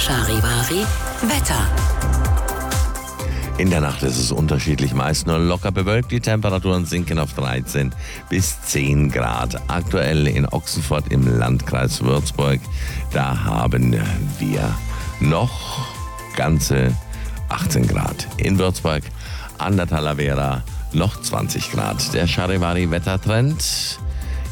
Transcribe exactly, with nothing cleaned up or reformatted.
Charivari Wetter. In der Nacht ist es unterschiedlich, meist nur locker bewölkt. Die Temperaturen sinken auf dreizehn bis zehn Grad. Aktuell in Ochsenfurt im Landkreis Würzburg, da haben wir noch ganze achtzehn Grad. In Würzburg an der Talavera noch zwanzig Grad. Der Charivari Wettertrend